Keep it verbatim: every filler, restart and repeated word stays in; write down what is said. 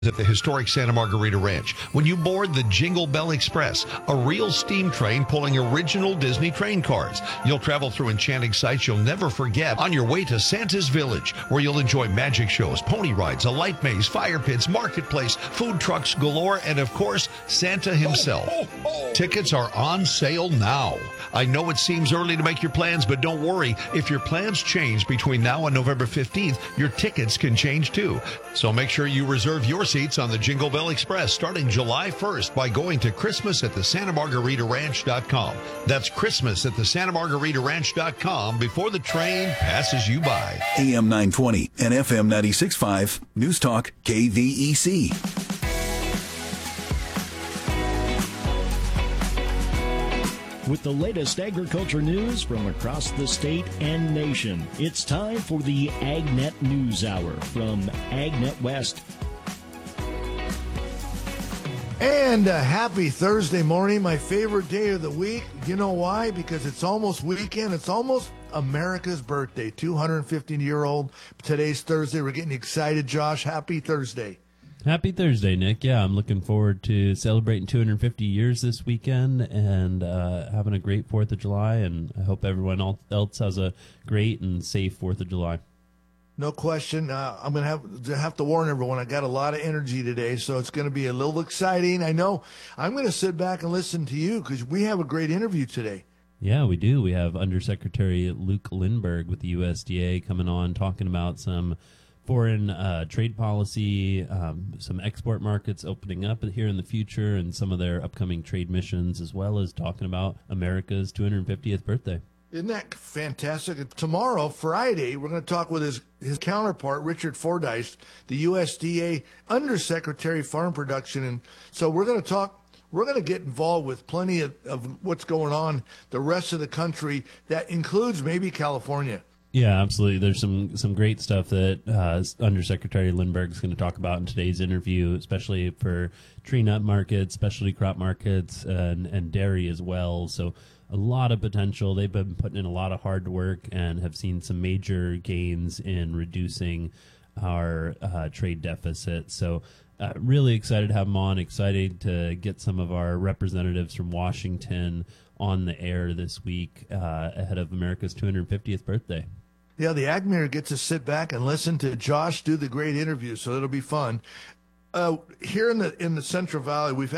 At the historic Santa Margarita Ranch, when you board the Jingle Bell Express, a real steam train pulling original Disney train cars. You'll travel through enchanting sights you'll never forget on your way to Santa's Village, where you'll enjoy magic shows, pony rides, a light maze, fire pits, marketplace, food trucks galore, and of course, Santa himself. Oh, oh, oh. Tickets are on sale now. I know it seems early to make your plans, but don't worry. If your plans change between now and November fifteenth, your tickets can change too. So make sure you reserve your seats on the Jingle Bell Express starting July first by going to Christmas at the Santa Margarita Ranch dot com. That's Christmas at the Santa Margarita Ranch dot com before the train passes you by. A M nine twenty and F M ninety-six point five, News Talk K V E C. With the latest agriculture news from across the state and nation, it's time for the AgNet News Hour from AgNet West. And a happy Thursday morning, my favorite day of the week. You know why? Because it's almost weekend. It's almost America's birthday, two hundred fifty-year-old. Today's Thursday. We're getting excited, Josh. Happy Thursday. Happy Thursday, Nick. Yeah, I'm looking forward to celebrating two hundred fifty years this weekend and uh, having a great fourth of July, and I hope everyone else has a great and safe fourth of July. No question. Uh, I'm going to have to have to warn everyone. I got a lot of energy today, so it's going to be a little exciting. I know I'm going to sit back and listen to you because we have a great interview today. Yeah, we do. We have Undersecretary Luke Lindberg with the U S D A coming on talking about some foreign uh, trade policy, um, some export markets opening up here in the future, and some of their upcoming trade missions, as well as talking about America's two hundred fiftieth birthday. Isn't that fantastic? Tomorrow, Friday, we're going to talk with his, his counterpart, Richard Fordyce, the U S D A Undersecretary Farm Production. And so we're going to talk, we're going to get involved with plenty of, of what's going on the rest of the country. That includes maybe California. Yeah, absolutely. There's some some great stuff that uh, Undersecretary Lindbergh is going to talk about in today's interview, especially for tree nut markets, specialty crop markets, and, and dairy as well. So a lot of potential. They've been putting in a lot of hard work and have seen some major gains in reducing our uh, trade deficit. So uh, really excited to have them on, excited to get some of our representatives from Washington on the air this week uh, ahead of America's two hundred fiftieth birthday. Yeah, the AgMayor gets to sit back and listen to Josh do the great interview, so it'll be fun. Uh, here in the in the Central Valley, we've had